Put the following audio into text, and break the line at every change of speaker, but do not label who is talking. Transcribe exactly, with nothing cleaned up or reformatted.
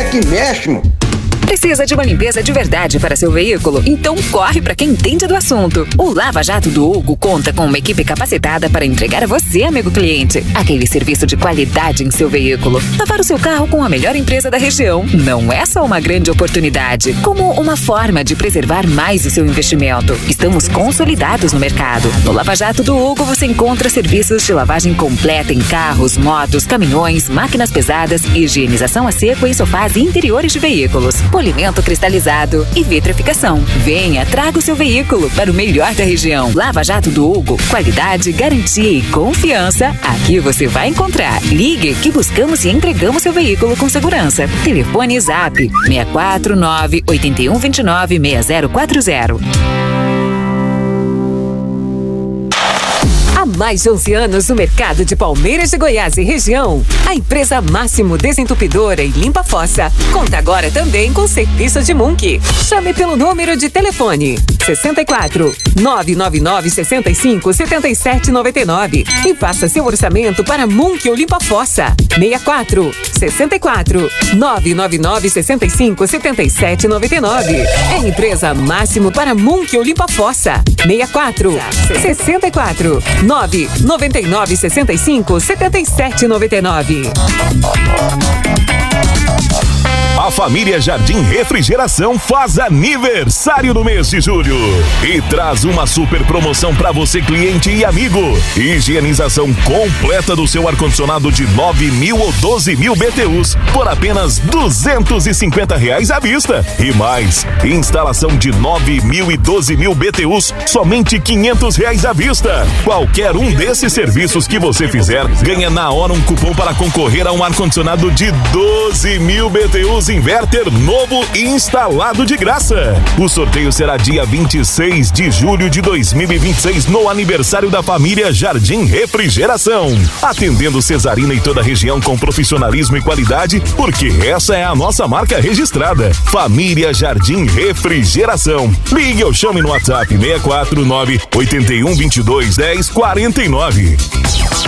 que mesmo?
Precisa de uma limpeza de verdade para seu veículo? Então corre para quem entende do assunto. O Lava Jato do Hugo conta com uma equipe capacitada para entregar a você, amigo cliente, aquele serviço de qualidade em seu veículo. Lavar o seu carro com a melhor empresa da região não é só uma grande oportunidade, como uma forma de preservar mais o seu investimento. Estamos consolidados no mercado. No Lava Jato do Hugo você encontra serviços de lavagem completa em carros, motos, caminhões, máquinas pesadas, higienização a seco em sofás e interiores de veículos, polimento cristalizado e vitrificação. Venha, traga o seu veículo para o melhor da região. Lava Jato do Hugo, qualidade, garantia e confiança. Aqui você vai encontrar. Ligue que buscamos e entregamos seu veículo com segurança. Telefone Zap seis quatro nove, oito um dois nove, seis zero quatro zero.
Há mais de onze anos no mercado de Palmeiras de Goiás e região, a empresa Máximo Desentupidora e Limpa Fossa conta agora também com serviço de Munk. Chame pelo número de telefone sessenta e quatro, nove nove nove, sessenta e cinco, setenta e sete, noventa e nove e faça seu orçamento para Munk ou Limpa Fossa. seis quatro, sessenta e quatro, nove nove nove, sessenta e cinco, setenta e sete, noventa e nove. É empresa Máximo para Munk ou Limpa Fossa. seis quatro, sessenta e quatro, nove nove nove, sessenta e cinco, setenta e sete, noventa e nove.
A família Jardim Refrigeração faz aniversário no mês de julho e traz uma super promoção para você, cliente e amigo. Higienização completa do seu ar-condicionado de nove mil ou doze mil B T Us por apenas duzentos e cinquenta reais à vista. E mais, instalação de nove mil e doze mil B T Us, somente quinhentos reais à vista. Qualquer um desses serviços que você fizer, ganha na hora um cupom para concorrer a um ar-condicionado de doze mil B T Us inverter novo e instalado de graça. O sorteio será dia vinte e seis de julho de dois mil e vinte e seis no aniversário da família Jardim Refrigeração. Atendendo Cesarina e toda a região com profissionalismo e qualidade, porque essa é a nossa marca registrada. Família Jardim Refrigeração. Ligue ou chame no WhatsApp seis quatro nove, oito um, dois dois, um zero quatro nove.